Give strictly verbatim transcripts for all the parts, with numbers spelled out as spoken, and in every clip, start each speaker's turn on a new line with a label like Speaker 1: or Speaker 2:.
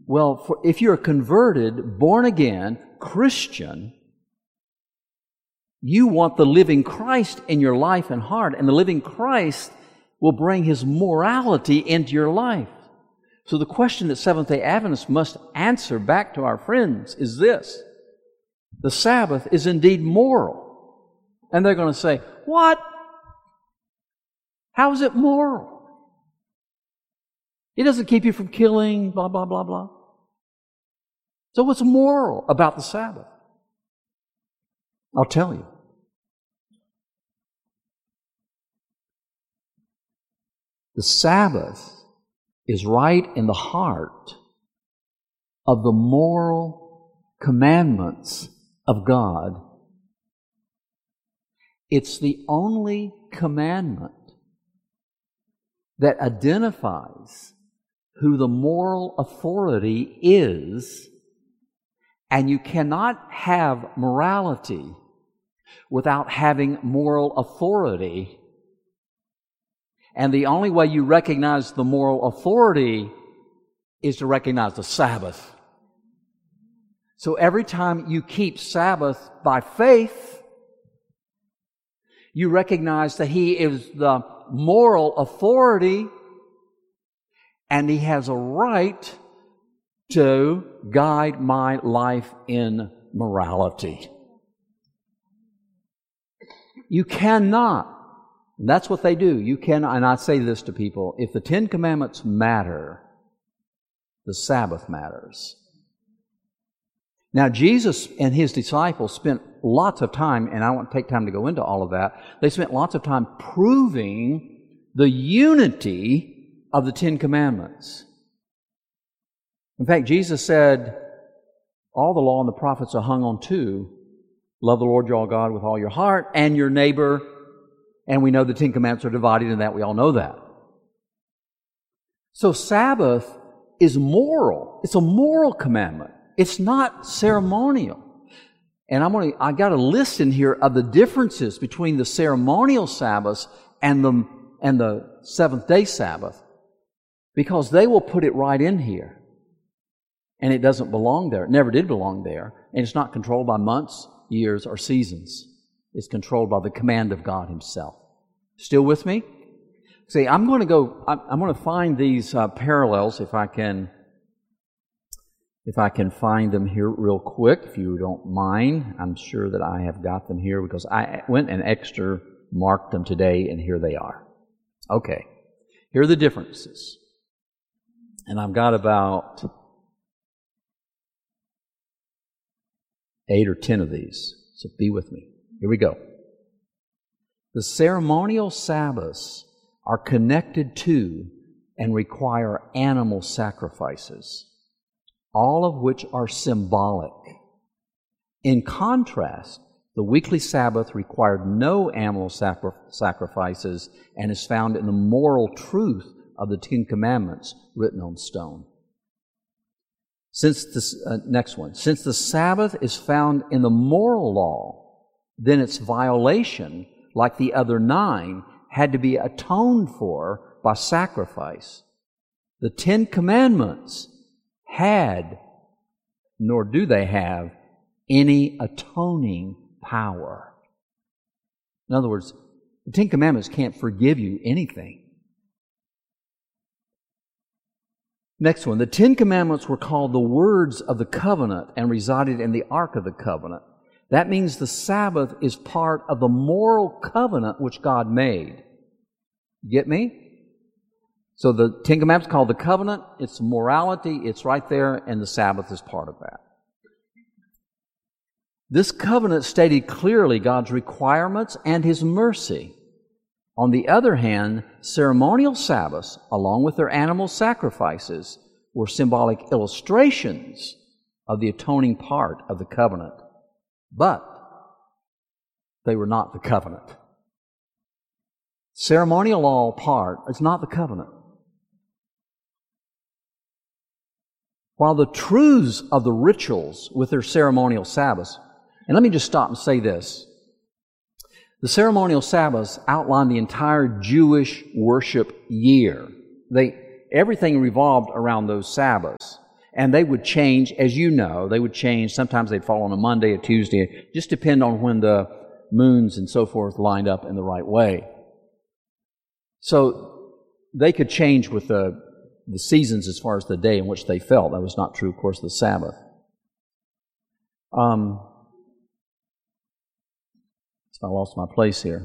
Speaker 1: Well, for, if you're a converted, born-again Christian, you want the living Christ in your life and heart, and the living Christ will bring His morality into your life. So the question that Seventh-day Adventists must answer back to our friends is this: the Sabbath is indeed moral. And they're going to say, what? How is it moral? It doesn't keep you from killing, blah, blah, blah, blah. So what's moral about the Sabbath? I'll tell you. The Sabbath is right in the heart of the moral commandments of God. It's the only commandment that identifies who the moral authority is, and you cannot have morality without having moral authority. And the only way you recognize the moral authority is to recognize the Sabbath. So every time you keep Sabbath by faith, you recognize that He is the moral authority and He has a right to guide my life in morality. You cannot. And that's what they do. You can, and I say this to people, if the Ten Commandments matter, the Sabbath matters. Now, Jesus and His disciples spent lots of time, and I won't take time to go into all of that, they spent lots of time proving the unity of the Ten Commandments. In fact, Jesus said, all the law and the prophets are hung on two: love the Lord your God with all your heart and your neighbor. And we know the Ten Commandments are divided in that. We all know that. So Sabbath is moral. It's a moral commandment. It's not ceremonial. And I'm going to, I got a list in here of the differences between the ceremonial Sabbaths and the, and the seventh day Sabbath, because they will put it right in here. And it doesn't belong there. It never did belong there. And it's not controlled by months, years, or seasons. It's controlled by the command of God Himself. Still with me? See, I'm going to go, I'm, I'm going to find these uh, parallels if I can, if I can find them here real quick, if you don't mind. I'm sure that I have got them here because I went and extra marked them today, and here they are. Okay. Here are the differences. And I've got about eight or ten of these, so be with me. Here we go. The ceremonial Sabbaths are connected to and require animal sacrifices, all of which are symbolic. In contrast, the weekly Sabbath required no animal sacri- sacrifices and is found in the moral truth of the Ten Commandments written on stone. Since this, uh, next one, since the Sabbath is found in the moral law, then its violation, like the other nine, had to be atoned for by sacrifice. The Ten Commandments had, nor do they have, any atoning power. In other words, the Ten Commandments can't forgive you anything. Next one, the Ten Commandments were called the words of the covenant and resided in the Ark of the Covenant. That means the Sabbath is part of the moral covenant which God made. Get me? So the Ten Commandments called the covenant, it's morality, it's right there, and the Sabbath is part of that. This covenant stated clearly God's requirements and His mercy. On the other hand, ceremonial Sabbaths, along with their animal sacrifices, were symbolic illustrations of the atoning part of the covenant. But they were not the covenant. Ceremonial law part is not the covenant. While the truths of the rituals with their ceremonial Sabbaths, and let me just stop and say this. The ceremonial Sabbaths outline the entire Jewish worship year. They, everything revolved around those Sabbaths. And they would change, as you know, they would change. Sometimes they'd fall on a Monday, a Tuesday, just depend on when the moons and so forth lined up in the right way. So they could change with the, the seasons as far as the day in which they fell. That was not true, of course, of the Sabbath. Um, so I lost my place here.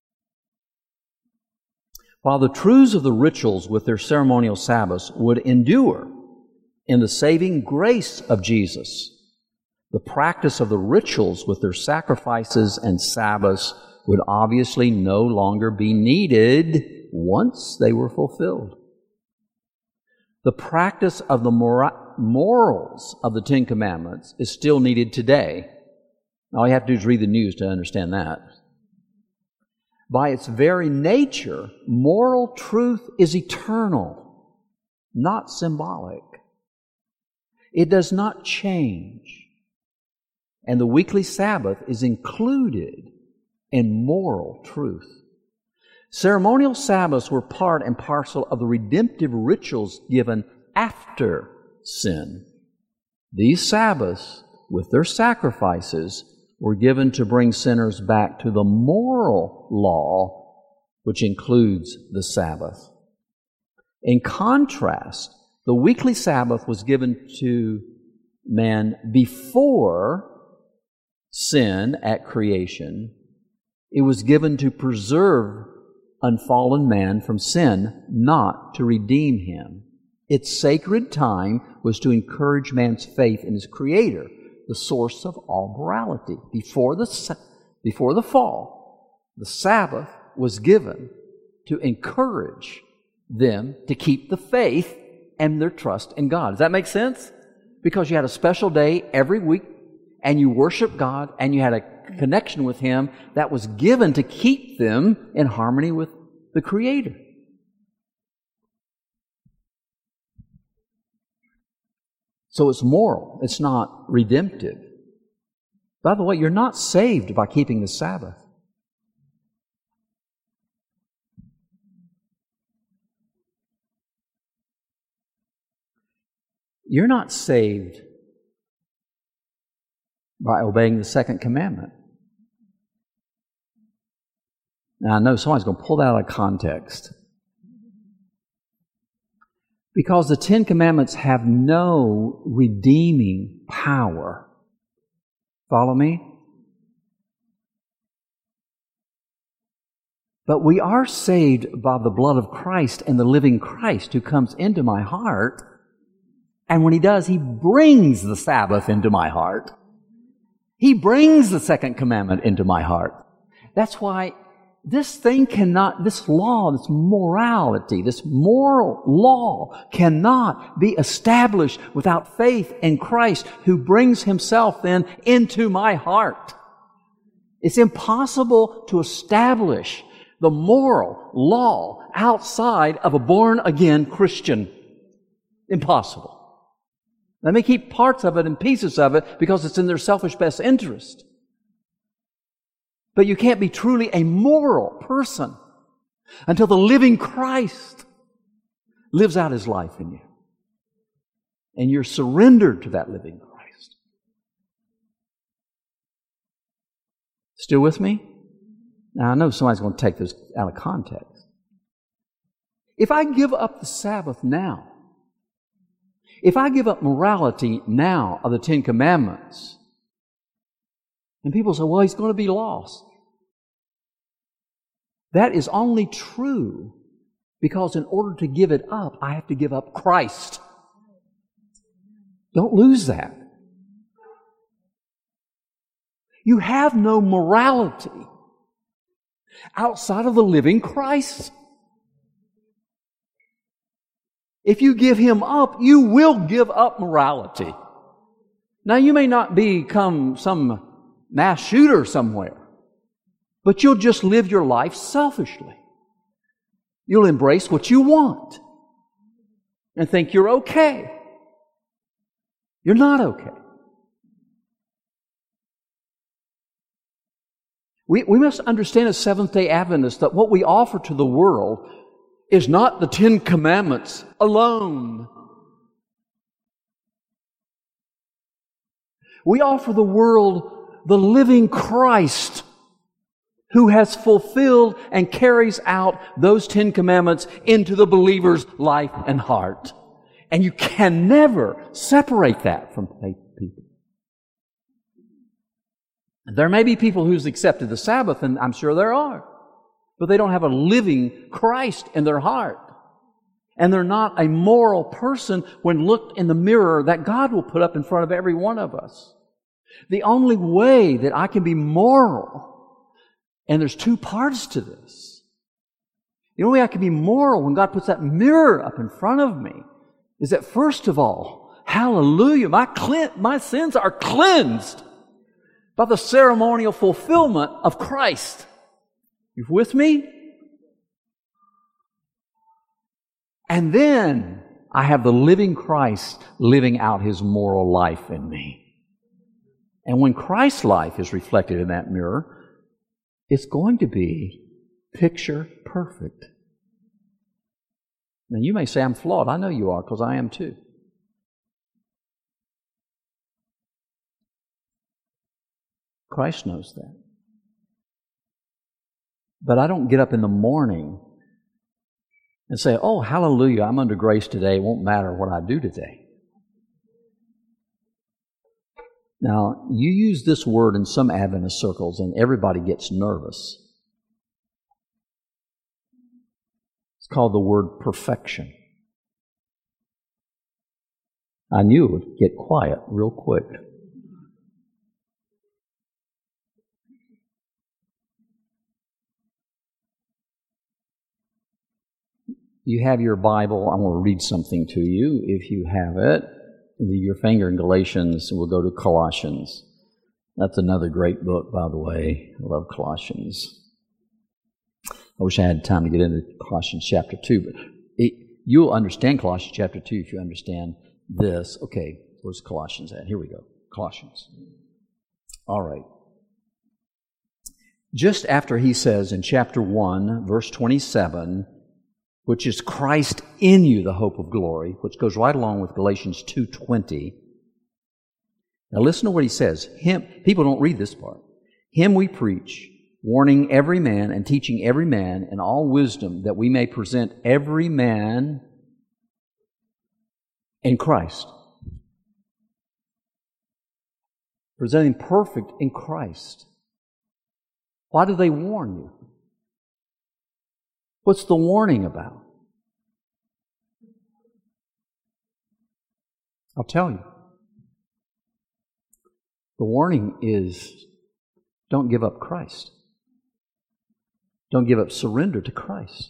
Speaker 1: While the truths of the rituals with their ceremonial Sabbaths would endure in the saving grace of Jesus, the practice of the rituals with their sacrifices and Sabbaths would obviously no longer be needed once they were fulfilled. The practice of the mora- morals of the Ten Commandments is still needed today. All you have to do is read the news to understand that. By its very nature, moral truth is eternal, not symbolic. It does not change. And the weekly Sabbath is included in moral truth. Ceremonial Sabbaths were part and parcel of the redemptive rituals given after sin. These Sabbaths, with their sacrifices, were given to bring sinners back to the moral law, which includes the Sabbath. In contrast, the weekly Sabbath was given to man before sin at creation. It was given to preserve unfallen man from sin, not to redeem him. Its sacred time was to encourage man's faith in his Creator, the source of all morality. Before the, before the fall, the Sabbath was given to encourage them to keep the faith and their trust in God. Does that make sense? Because you had a special day every week, and you worship God, and you had a connection with Him that was given to keep them in harmony with the Creator. So it's moral. It's not redemptive. By the way, you're not saved by keeping the Sabbath. You're not saved by obeying the second commandment. Now, I know somebody's going to pull that out of context. Because the Ten Commandments have no redeeming power. Follow me? But we are saved by the blood of Christ and the living Christ who comes into my heart. And when He does, He brings the Sabbath into my heart. He brings the second commandment into my heart. That's why this thing cannot, this law, this morality, this moral law cannot be established without faith in Christ who brings Himself then into my heart. It's impossible to establish the moral law outside of a born-again Christian. Impossible. Let me keep parts of it and pieces of it because it's in their selfish best interest. But you can't be truly a moral person until the living Christ lives out His life in you. And you're surrendered to that living Christ. Still with me? Now, I know somebody's going to take this out of context. If I give up the Sabbath now, if I give up morality now of the Ten Commandments, and people say, well, he's going to be lost. That is only true because in order to give it up, I have to give up Christ. Don't lose that. You have no morality outside of the living Christ. If you give Him up, you will give up morality. Now, you may not become some mass shooter somewhere, but you'll just live your life selfishly. You'll embrace what you want and think you're okay. You're not okay. We, we must understand as Seventh-day Adventists that what we offer to the world is not the Ten Commandments alone. We offer the world the living Christ who has fulfilled and carries out those Ten Commandments into the believer's life and heart. And you can never separate that from people. There may be people who's accepted the Sabbath, and I'm sure there are, but they don't have a living Christ in their heart. And they're not a moral person when looked in the mirror that God will put up in front of every one of us. The only way that I can be moral, and there's two parts to this. The only way I can be moral when God puts that mirror up in front of me is that, first of all, hallelujah, my, cle- my sins are cleansed by the ceremonial fulfillment of Christ. You with me? And then I have the living Christ living out His moral life in me. And when Christ's life is reflected in that mirror, it's going to be picture perfect. Now you may say I'm flawed. I know you are, because I am too. Christ knows that. But I don't get up in the morning and say, oh, hallelujah, I'm under grace today. It won't matter what I do today. Now, you use this word in some Adventist circles and everybody gets nervous. It's called the word perfection. I knew it would get quiet real quick. You have your Bible. I want to read something to you if you have it. Leave your finger in Galatians, and we'll go to Colossians. That's another great book, by the way. I love Colossians. I wish I had time to get into Colossians chapter two, but it, you'll understand Colossians chapter two if you understand this. Okay, where's Colossians at? Here we go. Colossians. All right. Just after he says in chapter one, verse twenty-seven, which is Christ in you, the hope of glory, which goes right along with Galatians two twenty. Now listen to what he says. Him, people don't read this part. Him we preach, warning every man and teaching every man in all wisdom, that we may present every man in Christ. Presenting perfect in Christ. Why do they warn you? What's the warning about? I'll tell you. The warning is, don't give up Christ. Don't give up surrender to Christ.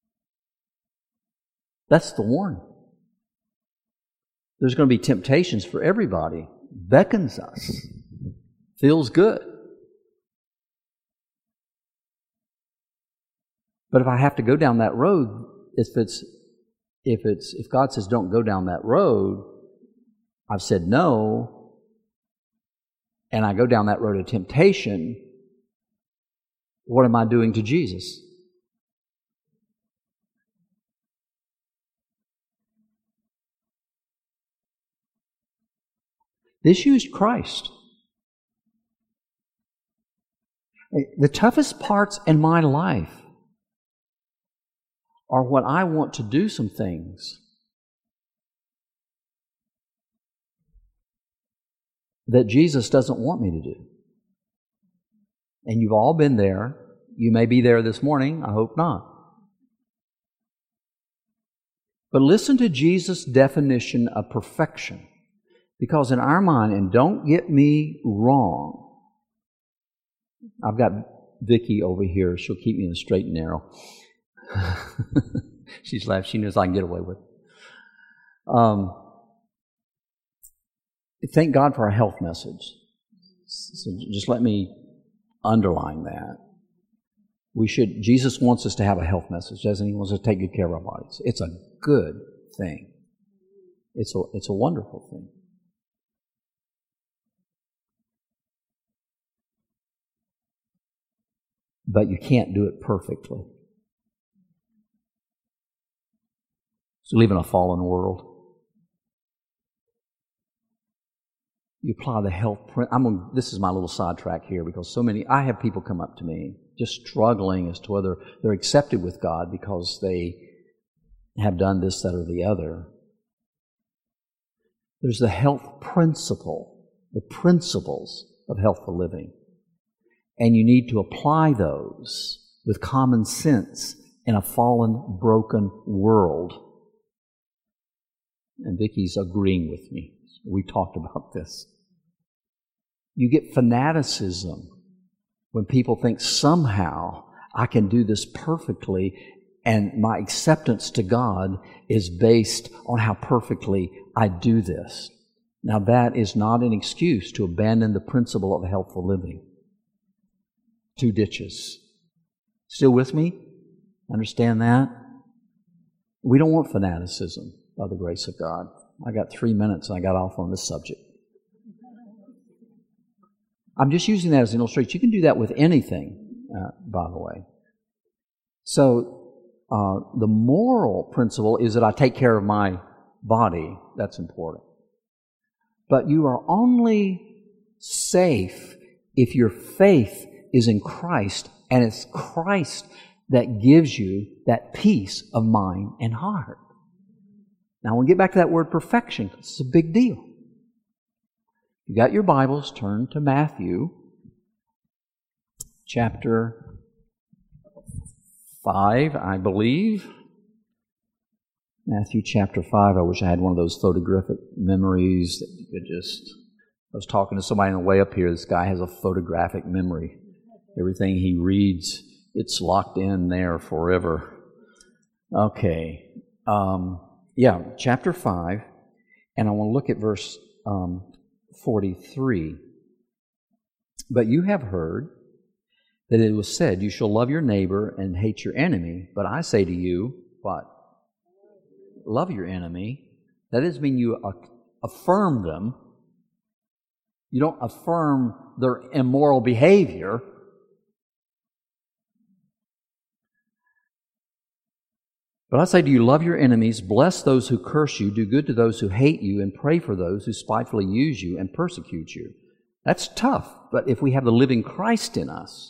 Speaker 1: That's the warning. There's going to be temptations for everybody. Beckons us. Feels good. But if I have to go down that road, if it's, if it's, if God says don't go down that road, I've said no, and I go down that road of temptation, what am I doing to Jesus? The issue is Christ. The toughest parts in my life are when I want to do some things that Jesus doesn't want me to do. And you've all been there. You may be there this morning. I hope not. But listen to Jesus' definition of perfection. Because in our mind, and don't get me wrong, I've got Vicki over here. She'll keep me in the straight and narrow. She's laughing. She knows I can get away with it. Um, thank God for our health message. So just let me underline that. We should. Jesus wants us to have a health message, doesn't he? He wants us to take good care of our bodies. It's a good thing. It's a, it's a wonderful thing. But you can't do it perfectly. So we live in a fallen world. you apply the health. I'm gonna, this is my little sidetrack here because so many. I have people come up to me just struggling as to whether they're accepted with God because they have done this, that, or the other. There's the health principle, the principles of healthful living, and you need to apply those with common sense in a fallen, broken world. And Vicky's agreeing with me. We talked about this. You get fanaticism when people think somehow I can do this perfectly and my acceptance to God is based on how perfectly I do this. Now that is not an excuse to abandon the principle of healthful living. Two ditches. Still with me? Understand that? We don't want fanaticism by the grace of God. I got three minutes and I got off on this subject. I'm just using that as an illustration. You can do that with anything, uh, by the way. So, uh, the moral principle is that I take care of my body. That's important. But you are only safe if your faith is in Christ, and it's Christ that gives you that peace of mind and heart. Now, we'll get back to that word perfection. It's a big deal. You got your Bibles, turn to Matthew chapter five, I believe. Matthew chapter five. I wish I had one of those photographic memories that you could just... I was talking to somebody on the way up here. This guy has a photographic memory. Everything he reads, it's locked in there forever. Okay. Um, yeah, chapter five. And I want to look at verse um, forty-three. But you have heard that it was said, you shall love your neighbor and hate your enemy. But I say to you, what? Love your enemy. That doesn't mean you affirm them. You don't affirm their immoral behavior. But I say to you, love your enemies, bless those who curse you, do good to those who hate you, and pray for those who spitefully use you and persecute you. That's tough, but if we have the living Christ in us.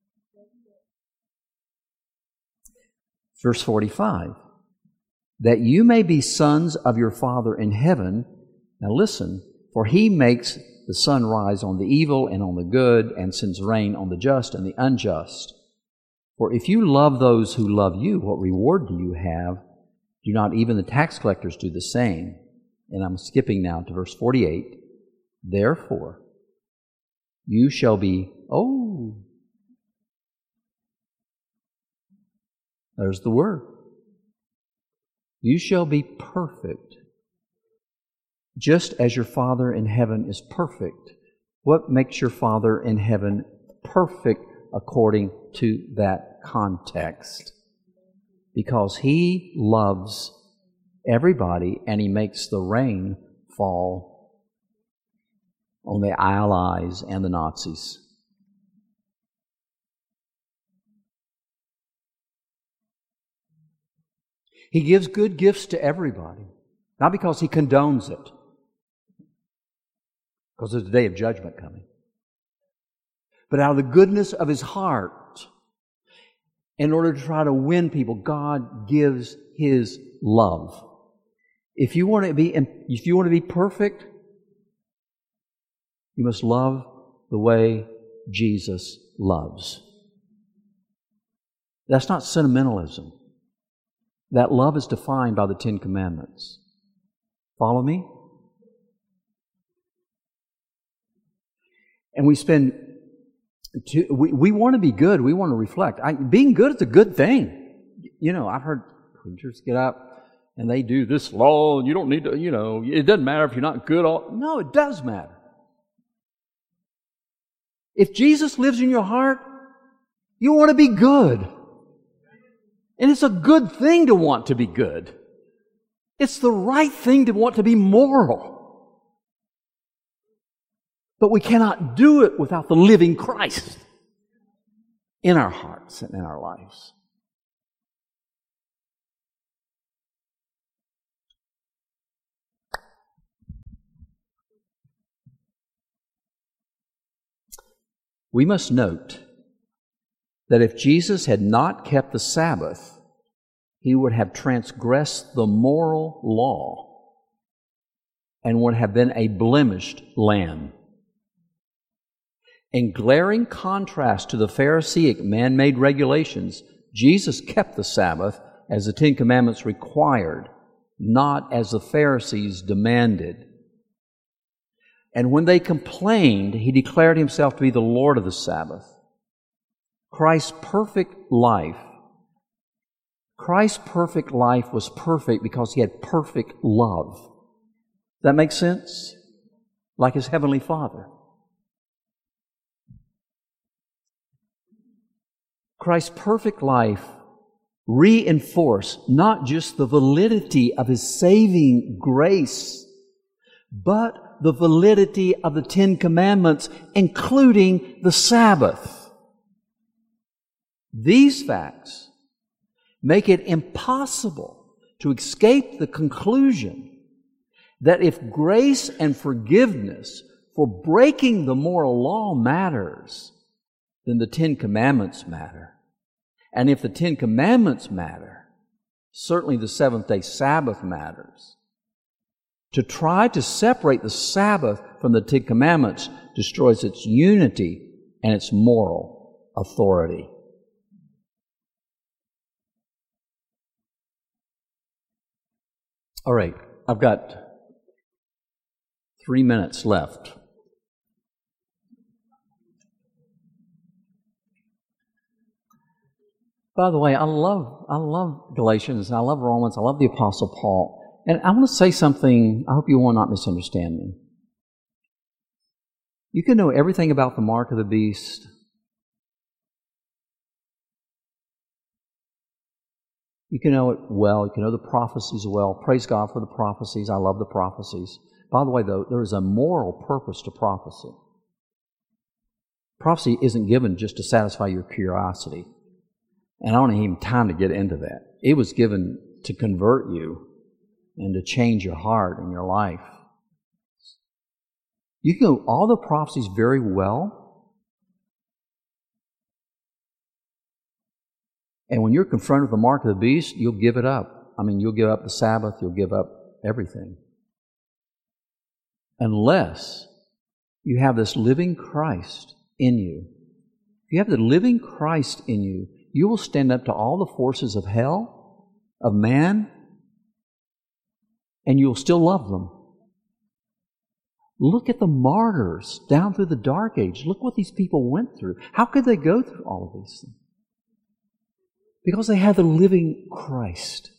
Speaker 1: Verse forty-five, that you may be sons of your Father in heaven. Now listen, for He makes the sun rise on the evil and on the good, and sends rain on the just and the unjust. For if you love those who love you, what reward do you have? Do not even the tax collectors do the same? And I'm skipping now to verse forty-eight. Therefore, you shall be, oh, there's the word. You shall be perfect, just as your Father in heaven is perfect. What makes your Father in heaven perfect according to that context? Because He loves everybody and He makes the rain fall on the Allies and the Nazis. He gives good gifts to everybody, not because He condones it, because there's a day of judgment coming, but out of the goodness of His heart, in order to try to win people, God gives His love. If you want to be, if you want to be perfect, you must love the way Jesus loves. That's not sentimentalism. That love is defined by the Ten Commandments. Follow me? And we spend, to, we, we want to be good. We want to reflect. I, being good is a good thing. You know, I've heard preachers get up and they do this law and you don't need to, you know, it doesn't matter if you're not good. All, no, it does matter. If Jesus lives in your heart, you want to be good. And it's a good thing to want to be good. It's the right thing to want to be moral. But we cannot do it without the living Christ in our hearts and in our lives. We must note that if Jesus had not kept the Sabbath, He would have transgressed the moral law and would have been a blemished lamb. In glaring contrast to the Pharisaic man-made regulations, Jesus kept the Sabbath as the Ten Commandments required, not as the Pharisees demanded. And when they complained, He declared Himself to be the Lord of the Sabbath. Christ's perfect life, Christ's perfect life was perfect because He had perfect love. Does that make sense? Like His Heavenly Father. Christ's perfect life reinforced not just the validity of His saving grace, but the validity of the Ten Commandments, including the Sabbath. These facts make it impossible to escape the conclusion that if grace and forgiveness for breaking the moral law matters, then the Ten Commandments matter. And if the Ten Commandments matter, certainly the seventh-day Sabbath matters. To try to separate the Sabbath from the Ten Commandments destroys its unity and its moral authority. All right, I've got three minutes left. By the way, I love I love Galatians, I love Romans, I love the Apostle Paul. And I want to say something, I hope you will not misunderstand me. You can know everything about the mark of the beast. You can know it well. You can know the prophecies well. Praise God for the prophecies. I love the prophecies. By the way, though, there is a moral purpose to prophecy. Prophecy isn't given just to satisfy your curiosity. And I don't have even time to get into that. It was given to convert you and to change your heart and your life. You can know all the prophecies very well. And when you're confronted with the mark of the beast, you'll give it up. I mean, you'll give up the Sabbath, you'll give up everything. Unless you have this living Christ in you. If you have the living Christ in you, you will stand up to all the forces of hell, of man, and you'll still love them. Look at the martyrs down through the Dark Age. Look what these people went through. How could they go through all of these things? Because they had the living Christ.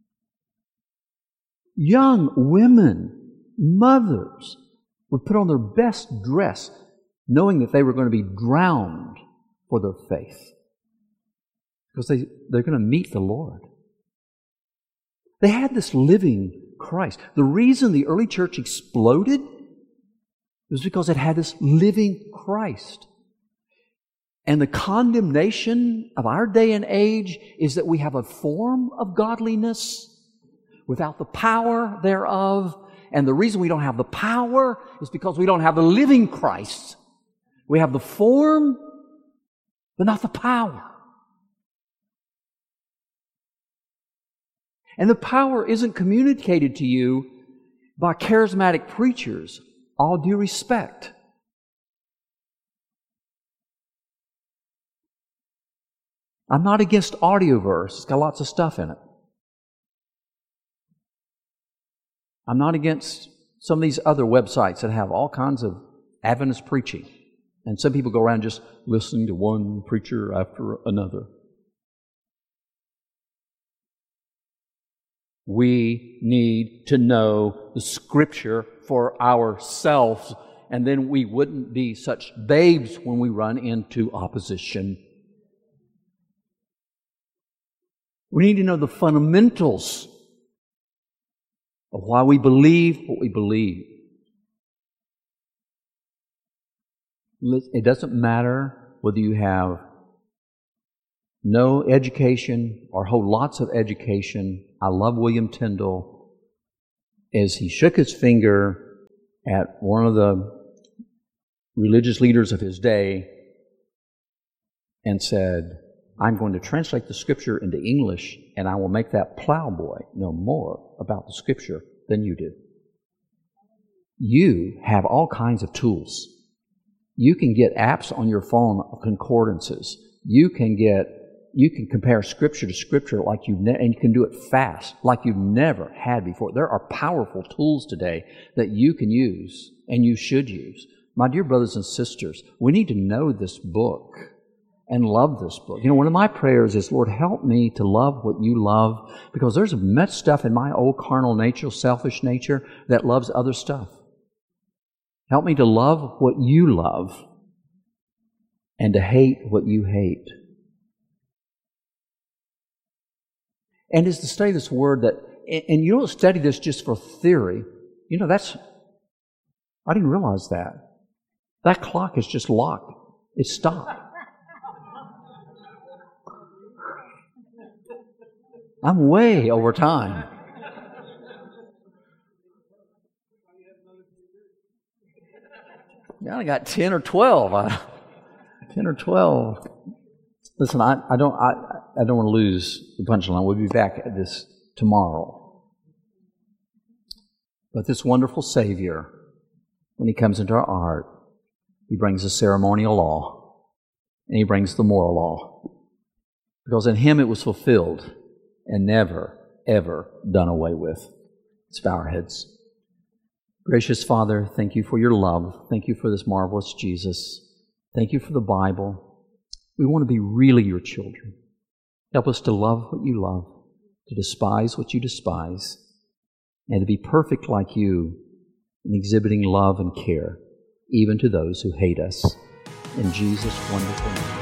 Speaker 1: Young women, mothers, would put on their best dress, knowing that they were going to be drowned for their faith. Because they, they're going to meet the Lord. They had this living Christ. The reason the early church exploded was because it had this living Christ. And the condemnation of our day and age is that we have a form of godliness without the power thereof. And the reason we don't have the power is because we don't have the living Christ. We have the form, but not the power. And the power isn't communicated to you by charismatic preachers, all due respect. I'm not against Audioverse. It's got lots of stuff in it. I'm not against some of these other websites that have all kinds of Adventist preaching. And some people go around just listening to one preacher after another. We need to know the Scripture for ourselves, and then we wouldn't be such babes when we run into opposition. We need to know the fundamentals of why we believe what we believe. It doesn't matter whether you have no education or hold lots of education. I love William Tyndale as he shook his finger at one of the religious leaders of his day and said, I'm going to translate the Scripture into English, and I will make that plowboy know more about the Scripture than you do. You have all kinds of tools. You can get apps on your phone of concordances. You can get, you can compare Scripture to Scripture like you've ne- and you can do it fast, like you've never had before. There are powerful tools today that you can use and you should use. My dear brothers and sisters, we need to know this book and love this book. You know, one of my prayers is, Lord, help me to love what you love, because there's much stuff in my old carnal nature, selfish nature, that loves other stuff. Help me to love what you love and to hate what you hate. And is to study this word that, and you don't study this just for theory. You know, that's, I didn't realize that. That clock is just locked. It's stopped. I'm way over time. Yeah, I got ten or twelve. I, ten or twelve. Listen, I, I don't I, I don't want to lose the punchline. We'll be back at this tomorrow. But this wonderful Savior, when He comes into our heart, He brings the ceremonial law and He brings the moral law. Because in Him it was fulfilled and never, ever done away with. Let's bow our heads. Gracious Father, thank you for your love. Thank you for this marvelous Jesus. Thank you for the Bible. We want to be really your children. Help us to love what you love, to despise what you despise, and to be perfect like you in exhibiting love and care, even to those who hate us. In Jesus' wonderful name.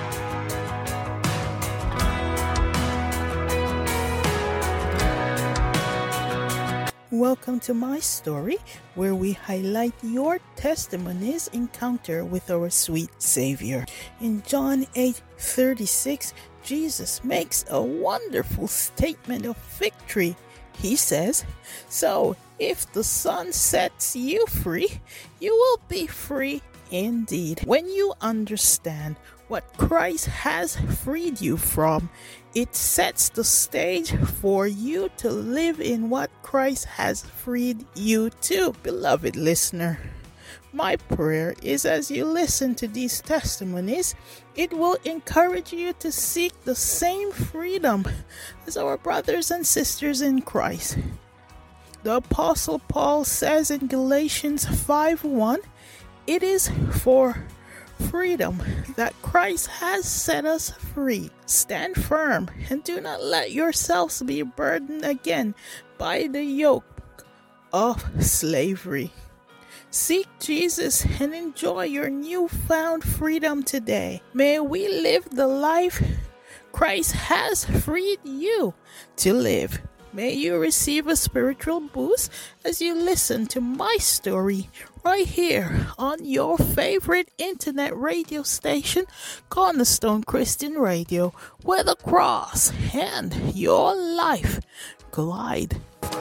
Speaker 2: Welcome to my story, where we highlight your testimony's encounter with our sweet Savior. In John eight thirty-six, Jesus makes a wonderful statement of victory. He says, "So if the Son sets you free, you will be free indeed." When you understand what Christ has freed you from, it sets the stage for you to live in what Christ has freed you to. Beloved listener, my prayer is, as you listen to these testimonies, it will encourage you to seek the same freedom as our brothers and sisters in Christ. The Apostle Paul says in Galatians five one, "It is for freedom that Christ has set us free. Stand firm and do not let yourselves be burdened again by the yoke of slavery." Seek Jesus and enjoy your newfound freedom today. May we live the life Christ has freed you to live. May you receive a spiritual boost as you listen to my story right here on your favorite internet radio station, Cornerstone Christian Radio, where the cross and your life collide.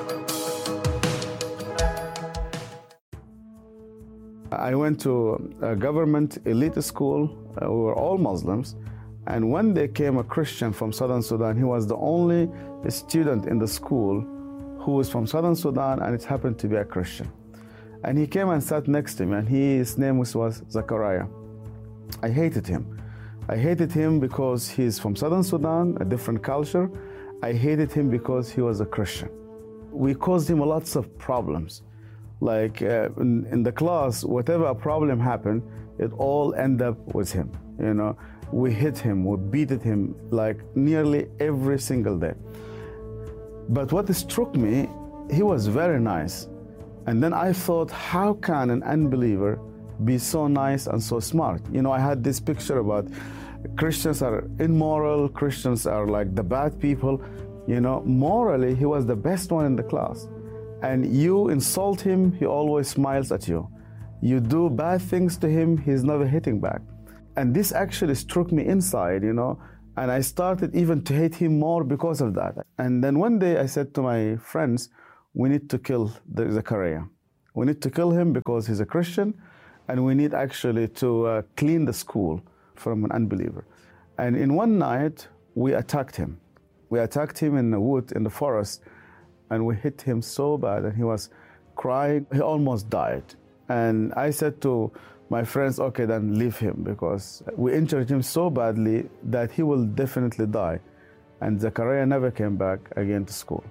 Speaker 3: I went to a government elite school. Uh, we were all Muslims. And when there came a Christian from Southern Sudan, he was the only student in the school who was from Southern Sudan, and it happened to be a Christian. And he came and sat next to me, and he, his name was, was Zachariah. I hated him. I hated him because he's from Southern Sudan, a different culture. I hated him because he was a Christian. We caused him lots of problems. Like uh, in, in the class, whatever a problem happened, it all ended up with him, you know. We hit him, we beat him like nearly every single day. But what struck me, he was very nice. And then I thought, how can an unbeliever be so nice and so smart? You know, I had this picture about Christians are immoral, Christians are like the bad people. You know, morally, he was the best one in the class. And you insult him, he always smiles at you. You do bad things to him, he's never hitting back. And this actually struck me inside, you know, and I started even to hate him more because of that. And then one day I said to my friends, we need to kill the Zachariah. We need to kill him because he's a Christian, and we need actually to uh, clean the school from an unbeliever. And in one night, we attacked him. We attacked him in the wood, in the forest, and we hit him so bad, and he was crying. He almost died. And I said to my friends, okay, then leave him, because we injured him so badly that he will definitely die. And Zechariah never came back again to school.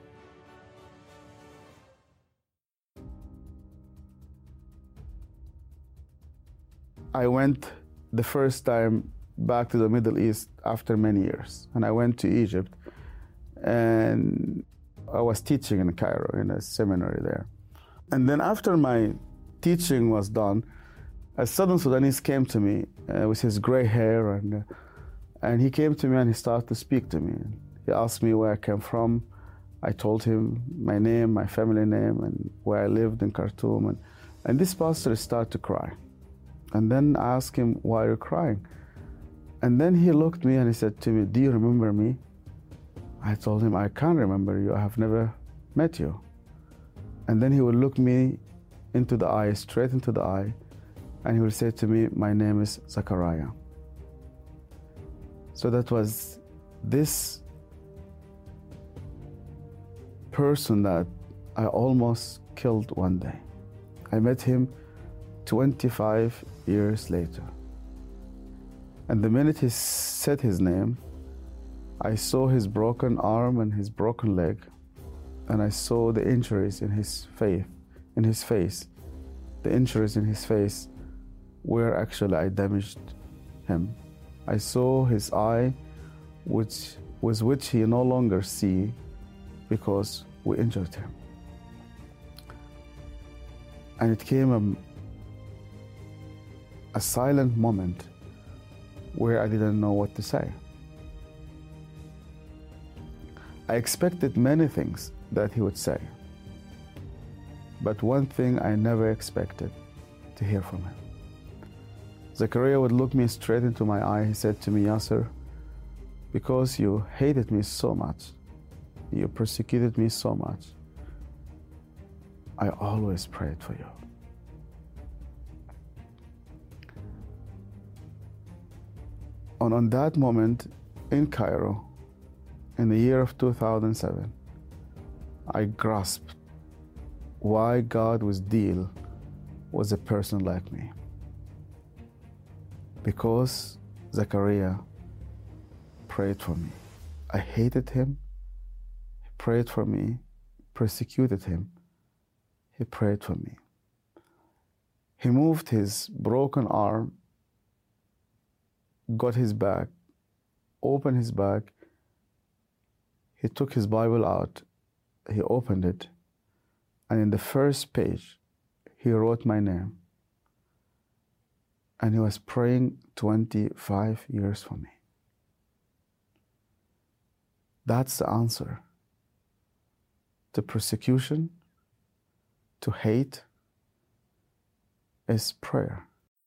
Speaker 3: I went the first time back to the Middle East after many years, and I went to Egypt, and I was teaching in Cairo in a seminary there. And then after my teaching was done, a Southern Sudanese came to me uh, with his gray hair, and uh, and he came to me and he started to speak to me. He asked me where I came from. I told him my name, my family name, and where I lived in Khartoum. And, and this pastor started to cry. And then I asked him, why are you crying? And then he looked at me and he said to me, do you remember me? I told him, I can't remember you. I have never met you. And then he would look me into the eye, straight into the eye, and he would say to me, my name is Zechariah. So that was this person that I almost killed one day. I met him twenty-five years later. And the minute he said his name, I saw his broken arm and his broken leg, and I saw the injuries in his face, in his face. The injuries in his face where actually I damaged him. I saw his eye, which with which he no longer see because we injured him. And it came a, a silent moment where I didn't know what to say. I expected many things that he would say, but one thing I never expected to hear from him. Zechariah would look me straight into my eye. He said to me, Yasser, because you hated me so much, you persecuted me so much, I always prayed for you. And on that moment in Cairo, in the year of two thousand seven, I grasped why God would deal with a person like me. Because Zechariah prayed for me. I hated him. He prayed for me, persecuted him. He prayed for me. He moved his broken arm, got his bag, opened his bag. He took his Bible out. He opened it. And in the first page, he wrote my name. And he was praying twenty-five years for me. That's the answer to persecution, to hate, is prayer.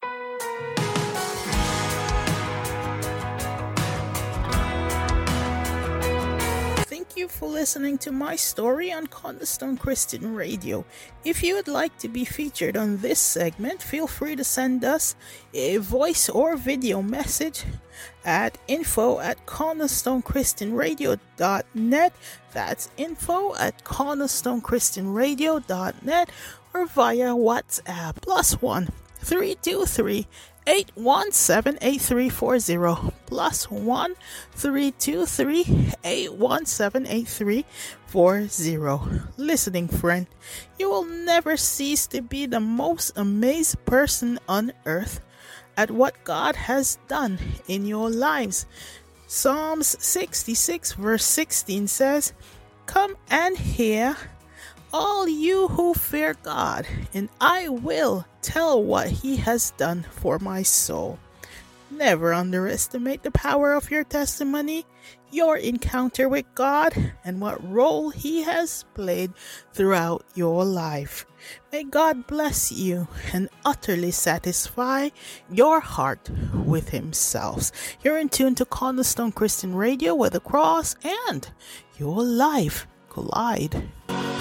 Speaker 2: Thank you for listening to my story on Cornerstone Christian Radio. If you would like to be featured on this segment, feel free to send us a voice or video message at info at cornerstone christian radio dot net. That's info at cornerstone christian radio dot net, or via WhatsApp plus one three two three eight one seven eight three four zero plus one three two three eight one seven eight three four zero. Listening friend, you will never cease to be the most amazed person on earth at what God has done in your lives. Psalms sixty-six verse sixteen says, "Come and hear, all you who fear God, and I will tell what he has done for my soul." Never underestimate the power of your testimony, your encounter with God, and what role he has played throughout your life. May God bless you and utterly satisfy your heart with himself. You're in tune to Cornerstone Christian Radio, where the cross and your life collide.